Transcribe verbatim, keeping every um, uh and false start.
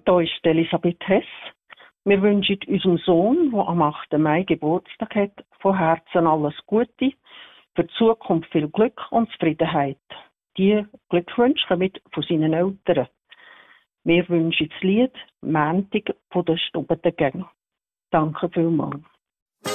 da ist Elisabeth Hess. Wir wünschen unserem Sohn, der am achten Mai Geburtstag hat, von Herzen alles Gute, für die Zukunft viel Glück und Zufriedenheit. Die Glückwünsche kommen von seinen Eltern. Wir wünschen das Lied «Montag» von der Stubben der Gang. Danke vielmals.